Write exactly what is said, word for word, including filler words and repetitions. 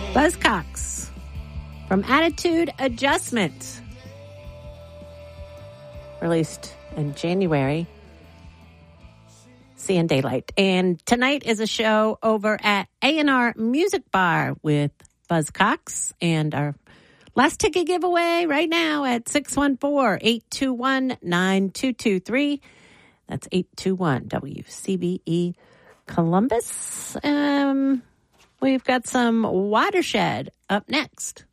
Buzzcocks from Attitude Adjustment, released in January. Seeing Daylight. And tonight is a show over at A and R Music Bar with Buzzcocks. And our last ticket giveaway right now at six one four, eight two one, nine two two three. That's eight two one W C B E Columbus. Um, we've got some Watershed up next.